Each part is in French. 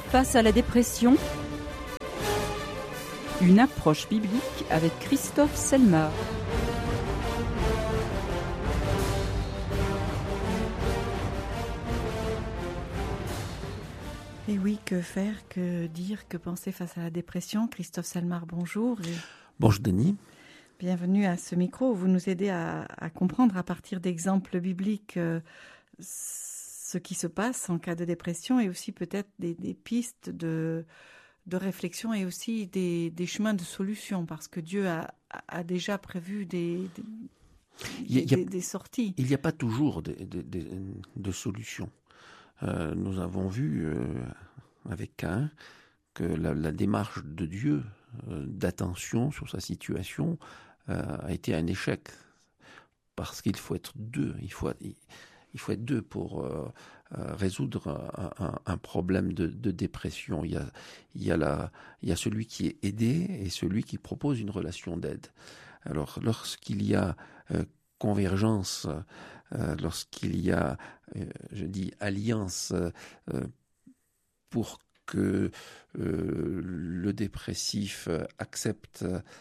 Face à la dépression, une approche biblique avec Christophe Selmar. Et oui, que faire, que dire, que penser face à la dépression? Christophe Selmar, bonjour. Bonjour Denis. Bienvenue à ce micro où vous nous aidez à comprendre à partir d'exemples bibliques ce qui se passe en cas de dépression et aussi peut-être des pistes de réflexion et aussi des chemins de solution parce que Dieu a déjà prévu des sorties. Il n'y a pas toujours de solution. Nous avons vu avec Caïn que la démarche de Dieu d'attention sur sa situation a été un échec parce qu'il faut être deux. Il faut être deux pour résoudre un problème de dépression. Il y a celui qui est aidé et celui qui propose une relation d'aide. Alors lorsqu'il y a convergence, lorsqu'il y a, je dis, alliance pour que le dépressif accepte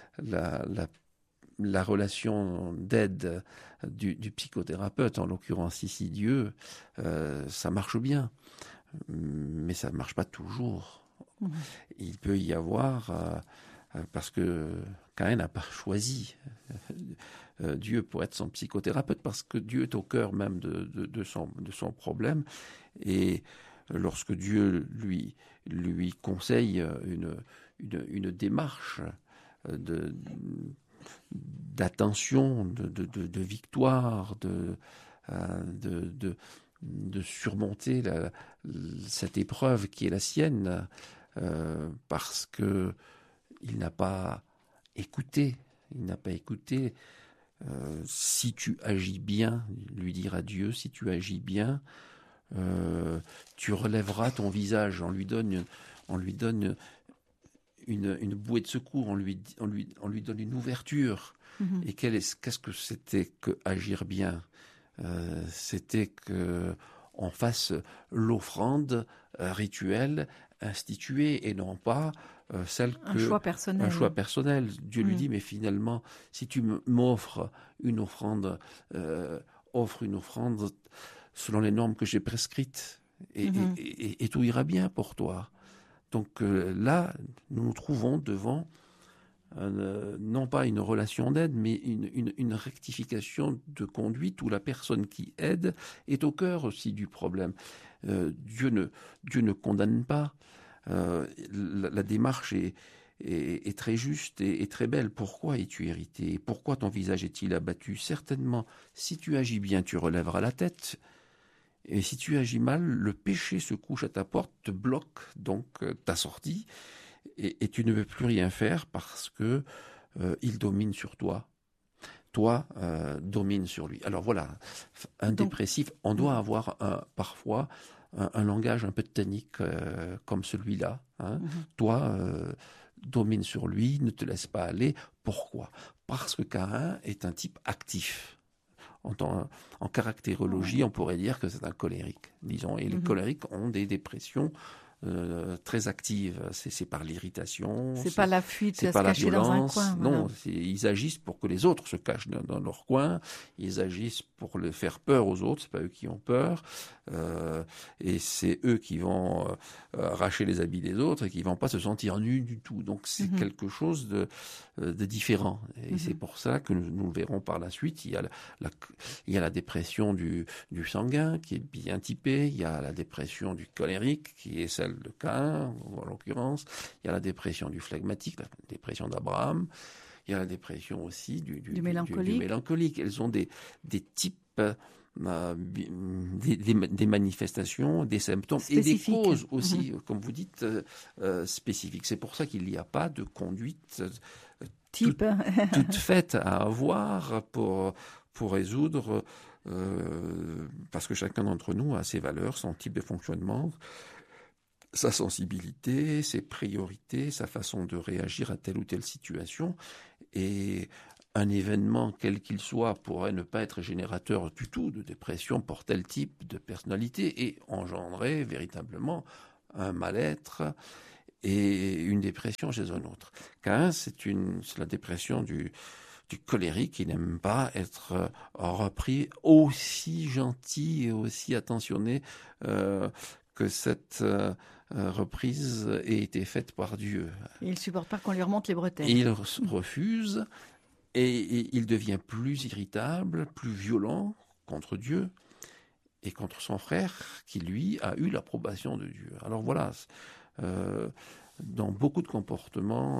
la relation d'aide du psychothérapeute, en l'occurrence ici Dieu, ça marche bien, mais ça ne marche pas toujours. Mmh. Il peut y avoir, parce que Caïn n'a pas choisi Dieu pour être son psychothérapeute, parce que Dieu est au cœur même de son problème, et lorsque Dieu lui conseille une démarche d'attention, de victoire, de surmonter cette épreuve qui est la sienne, parce que il n'a pas écouté. Si tu agis bien, lui dira Dieu, si tu agis bien, tu relèveras ton visage. On lui donne une bouée de secours, on lui donne une ouverture. Mmh. Et qu'est-ce que c'était que agir bien? C'était qu'on fasse l'offrande rituelle instituée et non pas un choix personnel. Dieu lui dit, mais finalement, si tu m'offres une offrande, offre une offrande selon les normes que j'ai prescrites, et tout ira bien pour toi. Donc là, nous nous trouvons devant non pas une relation d'aide, mais une rectification de conduite où la personne qui aide est au cœur aussi du problème. Dieu ne condamne pas. La démarche est très juste et très belle. Pourquoi es-tu irrité? Pourquoi ton visage est-il abattu? Certainement, si tu agis bien, tu relèveras la tête. Et si tu agis mal, le péché se couche à ta porte, te bloque donc ta sortie, et tu ne veux plus rien faire parce que il domine sur toi. Toi domine sur lui. Alors voilà, un dépressif, on doit avoir parfois un langage un peu technique comme celui-là. Hein. Toi domine sur lui, ne te laisse pas aller. Pourquoi? Parce que Caïn est un type actif. En caractérologie, on pourrait dire que c'est un colérique, disons. Et les colériques ont des dépressions très actives. C'est par l'irritation. C'est pas la fuite, c'est pas la violence. Dans un coin. Non, ils agissent pour que les autres se cachent dans leur coin. Ils agissent pour faire peur aux autres. C'est pas eux qui ont peur. Et c'est eux qui vont arracher les habits des autres et qui vont pas se sentir nus du tout. Donc c'est quelque chose de différent. Et c'est pour ça que nous le verrons par la suite. Il y a la dépression du sanguin qui est bien typée. Il y a la dépression du colérique qui est celle de Caïn, en l'occurrence. Il y a la dépression du phlegmatique, la dépression d'Abraham. Il y a la dépression aussi du mélancolique. Elles ont des types, des manifestations, des symptômes et des causes aussi, comme vous dites, spécifiques. C'est pour ça qu'il n'y a pas de conduite toute faite à avoir pour résoudre, parce que chacun d'entre nous a ses valeurs, son type de fonctionnement, sa sensibilité, ses priorités, sa façon de réagir à telle ou telle situation. Et un événement, quel qu'il soit, pourrait ne pas être générateur du tout de dépression pour tel type de personnalité et engendrer véritablement un mal-être et une dépression chez un autre. Caïn, c'est la dépression du colérique qui n'aime pas être repris aussi gentil et aussi attentionné que cette reprise ait été faite par Dieu. Et il ne supporte pas qu'on lui remonte les bretelles. Et il refuse et il devient plus irritable, plus violent contre Dieu et contre son frère qui, lui, a eu l'approbation de Dieu. Alors voilà, dans beaucoup de comportements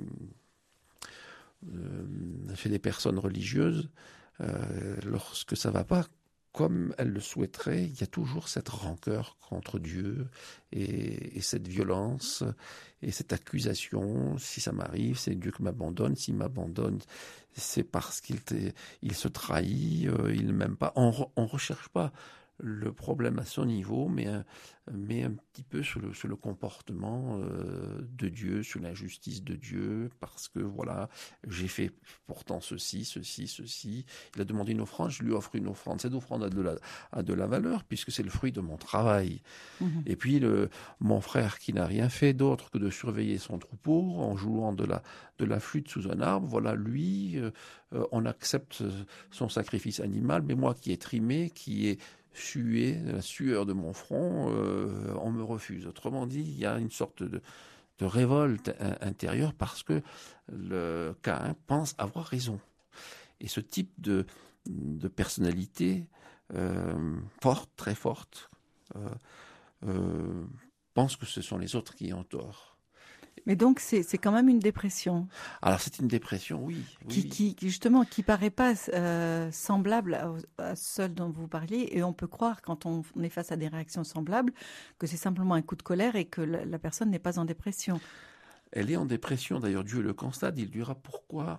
chez des personnes religieuses, lorsque ça ne va pas comme elles le souhaiteraient, il y a toujours cette rancœur contre Dieu et cette violence et cette accusation. Si ça m'arrive, c'est Dieu qui m'abandonne. S'il m'abandonne, c'est parce qu'il se trahit, il ne m'aime pas. On ne recherche pas le problème à son niveau, mais un petit peu sur le comportement de Dieu, sur l'injustice de Dieu, parce que voilà, j'ai fait pourtant ceci. Il a demandé une offrande, je lui offre une offrande. Cette offrande a de la valeur, puisque c'est le fruit de mon travail. Et puis mon frère qui n'a rien fait d'autre que de surveiller son troupeau en jouant de la flûte sous un arbre, voilà, lui, on accepte son sacrifice animal, mais moi qui ai trimé, qui ai sué, la sueur de mon front, on me refuse. Autrement dit, il y a une sorte de révolte intérieure parce que le Caïn pense avoir raison. Et ce type de personnalité forte, très forte, pense que ce sont les autres qui ont tort. Mais donc, c'est quand même une dépression. Alors, c'est une dépression, oui. Qui justement, qui paraît pas semblable à celle dont vous parliez. Et on peut croire, quand on est face à des réactions semblables, que c'est simplement un coup de colère et que la personne n'est pas en dépression. Elle est en dépression. D'ailleurs, Dieu le constate. Il dira, pourquoi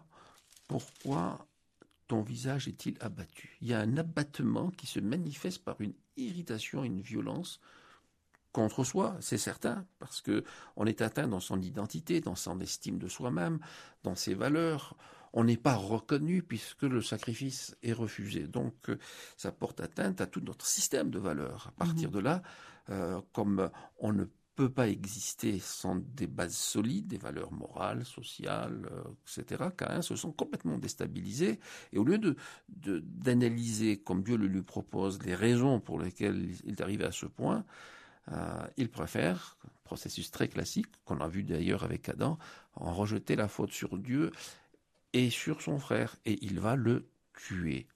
ton visage est-il abattu? Il y a un abattement qui se manifeste par une irritation, une violence contre soi, c'est certain, parce que on est atteint dans son identité, dans son estime de soi-même, dans ses valeurs. On n'est pas reconnu puisque le sacrifice est refusé. Donc, ça porte atteinte à tout notre système de valeurs. À partir de là, comme on ne peut pas exister sans des bases solides, des valeurs morales, sociales, etc., Caïn se sent complètement déstabilisé. Et au lieu d'analyser, comme Dieu le lui propose, les raisons pour lesquelles il est arrivé à ce point, il préfère, processus très classique, qu'on a vu d'ailleurs avec Adam, en rejeter la faute sur Dieu et sur son frère, et il va le tuer.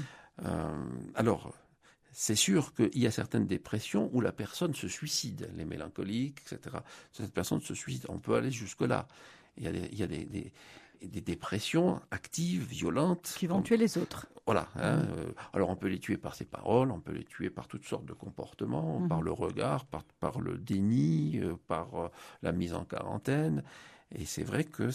Alors, c'est sûr qu'il y a certaines dépressions où la personne se suicide, les mélancoliques, etc. Cette personne se suicide, on peut aller jusque-là. Il y a des dépressions actives, violentes. Qui vont tuer les autres. Voilà. Alors on peut les tuer par ses paroles, on peut les tuer par toutes sortes de comportements, par le regard, par le déni, par la mise en quarantaine. Et c'est vrai que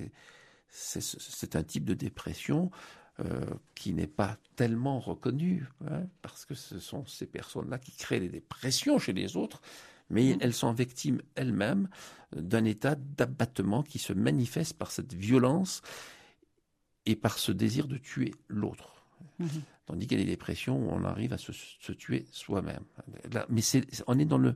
c'est un type de dépression qui n'est pas tellement reconnu, parce que ce sont ces personnes-là qui créent des dépressions chez les autres, mais elles sont victimes elles-mêmes d'un état d'abattement qui se manifeste par cette violence et par ce désir de tuer l'autre. Tandis qu'il y a des dépressions où on arrive à se tuer soi-même. Là, mais on est dans le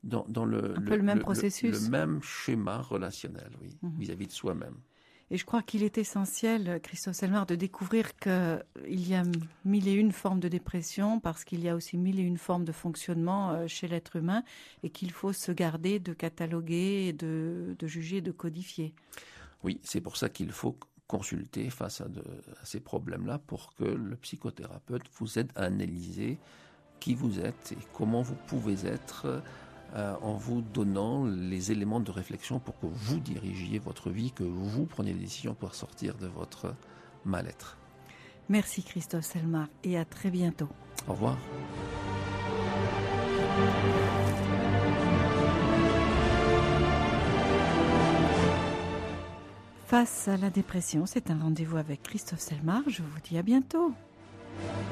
même processus. Le même schéma relationnel, oui, vis-à-vis de soi-même. Et je crois qu'il est essentiel, Christophe Selmar, de découvrir qu'il y a 1001 formes de dépression, parce qu'il y a aussi 1001 formes de fonctionnement chez l'être humain, et qu'il faut se garder de cataloguer, de juger, de codifier. Oui, c'est pour ça qu'il faut consulter face à ces problèmes-là pour que le psychothérapeute vous aide à analyser qui vous êtes et comment vous pouvez être en vous donnant les éléments de réflexion pour que vous dirigiez votre vie, que vous preniez des décisions pour sortir de votre mal-être. Merci Christophe Selmar et à très bientôt. Au revoir. Face à la dépression, c'est un rendez-vous avec Christophe Selmar. Je vous dis à bientôt.